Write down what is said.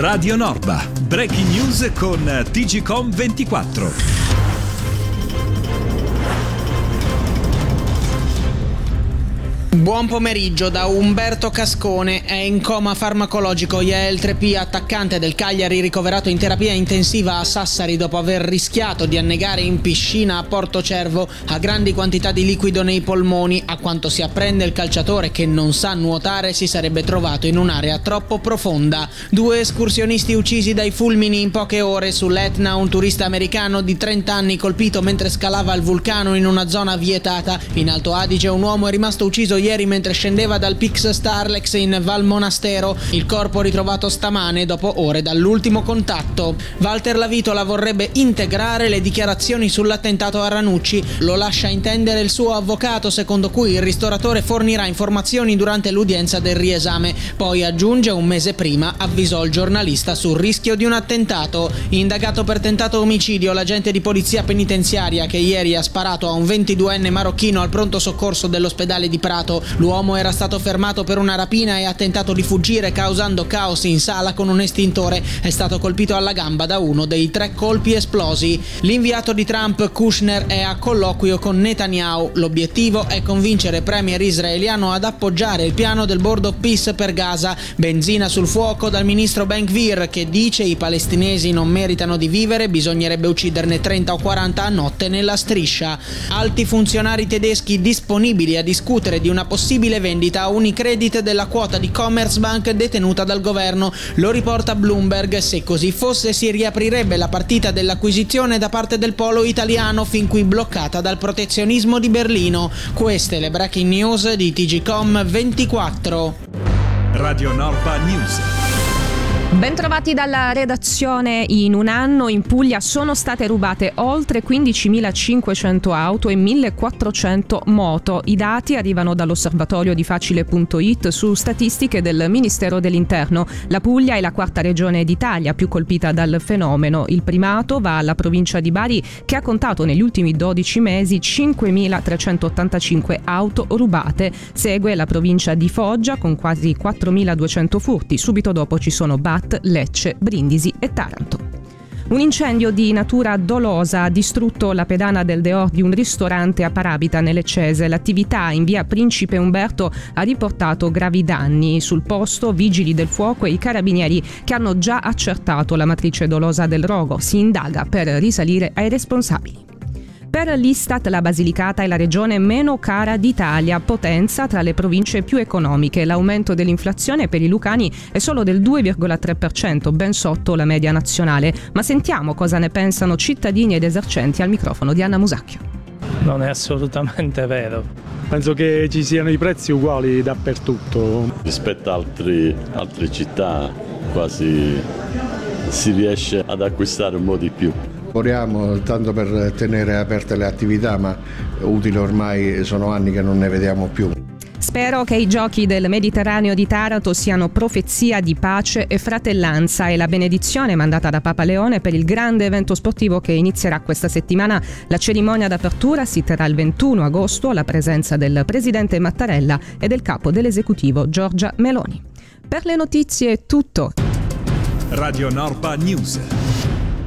Radio Norba, breaking news con TGcom 24. Buon pomeriggio da Umberto Cascone. È in coma farmacologico Yael Trepia, attaccante del Cagliari, ricoverato in terapia intensiva a Sassari dopo aver rischiato di annegare in piscina a Portocervo a grandi quantità di liquido nei polmoni. A quanto si apprende, il calciatore, che non sa nuotare, si sarebbe trovato in un'area troppo profonda. 2 escursionisti uccisi dai fulmini in poche ore. Sull'Etna un turista americano di 30 anni colpito mentre scalava il vulcano in una zona vietata. In Alto Adige un uomo è rimasto ucciso ieri mentre scendeva dal Pix Starlex in Val Monastero. Il corpo ritrovato stamane dopo ore dall'ultimo contatto. Walter Lavitola vorrebbe integrare le dichiarazioni sull'attentato a Ranucci. Lo lascia intendere il suo avvocato, secondo cui il ristoratore fornirà informazioni durante l'udienza del riesame. Poi aggiunge, un mese prima avvisò il giornalista sul rischio di un attentato. Indagato per tentato omicidio l'agente di polizia penitenziaria che ieri ha sparato a un 22enne marocchino al pronto soccorso dell'ospedale di Prato. L'uomo era stato fermato per una rapina e ha tentato di fuggire causando caos in sala con un estintore. È stato colpito alla gamba da uno dei 3 colpi esplosi. L'inviato di Trump, Kushner, è a colloquio con Netanyahu. L'obiettivo è convincere premier israeliano ad appoggiare il piano del Board of Peace per Gaza. Benzina sul fuoco dal ministro Ben Gvir, che dice i palestinesi non meritano di vivere, bisognerebbe ucciderne 30 o 40 a notte nella striscia. Alti funzionari tedeschi disponibili a discutere di una possibile vendita a Unicredit della quota di Commerzbank detenuta dal governo. Lo riporta Bloomberg. Se così fosse, si riaprirebbe la partita dell'acquisizione da parte del polo italiano, fin qui bloccata dal protezionismo di Berlino. Queste le breaking news di TGcom 24. Radio Norba News. Bentrovati dalla redazione. In un anno in Puglia sono state rubate oltre 15.500 auto e 1.400 moto. I dati arrivano dall'osservatorio di Facile.it su statistiche del Ministero dell'Interno. La Puglia è la 4ª regione d'Italia più colpita dal fenomeno. Il primato va alla provincia di Bari, che ha contato negli ultimi 12 mesi 5.385 auto rubate. Segue la provincia di Foggia con quasi 4.200 furti. Subito dopo ci sono Lecce, Brindisi e Taranto. Un incendio di natura dolosa ha distrutto la pedana del dehors di un ristorante a Parabita nelle Cese. L'attività in via Principe Umberto ha riportato gravi danni. Sul posto vigili del fuoco e i carabinieri, che hanno già accertato la matrice dolosa del rogo. Si indaga per risalire ai responsabili. Per l'Istat la Basilicata è la regione meno cara d'Italia, potenza tra le province più economiche. L'aumento dell'inflazione per i lucani è solo del 2,3%, ben sotto la media nazionale. Ma sentiamo cosa ne pensano cittadini ed esercenti al microfono di Anna Musacchio. Non è assolutamente vero. Penso che ci siano i prezzi uguali dappertutto. Rispetto a altre città quasi si riesce ad acquistare un po' di più. Lavoriamo tanto per tenere aperte le attività, ma utile ormai sono anni che non ne vediamo più. Spero che i giochi del Mediterraneo di Taranto siano profezia di pace e fratellanza e la benedizione mandata da Papa Leone per il grande evento sportivo che inizierà questa settimana. La cerimonia d'apertura si terrà il 21 agosto alla presenza del presidente Mattarella e del capo dell'esecutivo Giorgia Meloni. Per le notizie è tutto. Radio Norba News.